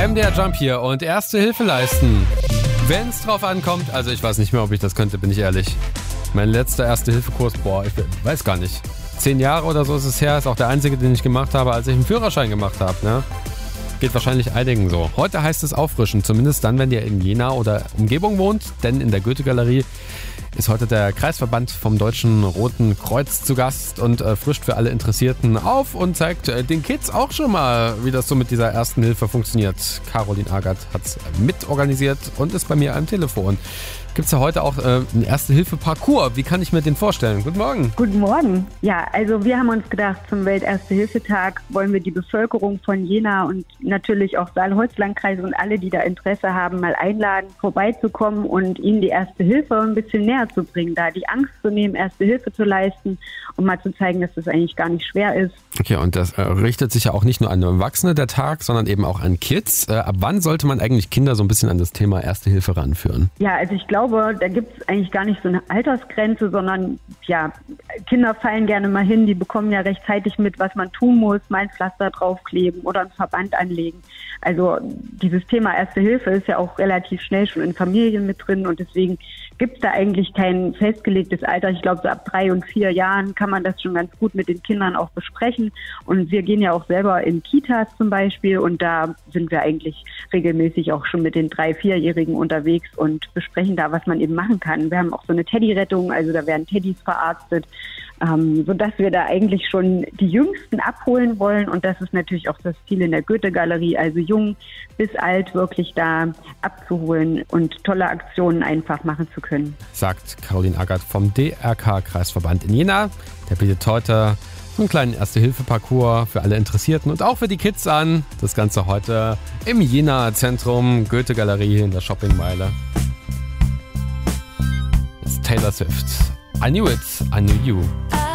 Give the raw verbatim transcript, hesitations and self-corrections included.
M D R Jump hier und Erste Hilfe leisten. Wenn es drauf ankommt, also ich weiß nicht mehr, ob ich das könnte, bin ich ehrlich. Mein letzter Erste-Hilfe-Kurs, boah, ich weiß gar nicht. Zehn Jahre oder so ist es her, ist auch der einzige, den ich gemacht habe, als ich einen Führerschein gemacht habe, ne? Geht wahrscheinlich einigen so. Heute heißt es auffrischen, zumindest dann, wenn ihr in Jena oder Umgebung wohnt, denn in der Goethe-Galerie ist heute der Kreisverband vom Deutschen Roten Kreuz zu Gast und äh, frischt für alle Interessierten auf und zeigt äh, den Kids auch schon mal, wie das so mit dieser Ersten Hilfe funktioniert. Caroline Agert hat es mitorganisiert und ist bei mir am Telefon. Gibt es ja heute auch äh, einen Erste-Hilfe-Parcours. Wie kann ich mir den vorstellen? Guten Morgen. Guten Morgen. Ja, also wir haben uns gedacht, zum Welt-Erste-Hilfe-Tag wollen wir die Bevölkerung von Jena und natürlich auch Saale-Holz-Landkreis und alle, die da Interesse haben, mal einladen, vorbeizukommen und ihnen die Erste Hilfe ein bisschen näher zu bringen, da die Angst zu nehmen, Erste Hilfe zu leisten und mal zu zeigen, dass das eigentlich gar nicht schwer ist. Okay, und das äh, richtet sich ja auch nicht nur an Erwachsene, der Tag, sondern eben auch an Kids. Äh, ab wann sollte man eigentlich Kinder so ein bisschen an das Thema Erste Hilfe ranführen? Ja, also ich glaube, da gibt es eigentlich gar nicht so eine Altersgrenze, sondern ja, Kinder fallen gerne mal hin, die bekommen ja rechtzeitig mit, was man tun muss, mal ein Pflaster draufkleben oder einen Verband anlegen. Also dieses Thema Erste Hilfe ist ja auch relativ schnell schon in Familien mit drin und deswegen gibt es da eigentlich kein festgelegtes Alter. Ich glaube, so ab drei und vier Jahren kann man das schon ganz gut mit den Kindern auch besprechen. Und wir gehen ja auch selber in Kitas zum Beispiel und da sind wir eigentlich regelmäßig auch schon mit den drei-, vierjährigen unterwegs und besprechen da, was man eben machen kann. Wir haben auch so eine Teddy-Rettung, also da werden Teddys verarztet, ähm, sodass wir da eigentlich schon die Jüngsten abholen wollen und das ist natürlich auch das Ziel in der Goethe-Galerie, also jung bis alt wirklich da abzuholen und tolle Aktionen einfach machen zu können. Sagt Caroline Agert vom D R K-Kreisverband in Jena. Der bietet heute so einen kleinen Erste-Hilfe-Parcours für alle Interessierten und auch für die Kids an. Das Ganze heute im Jena-Zentrum, Goethe-Galerie in der Shoppingmeile. Taylor Swift. I knew it, I knew you.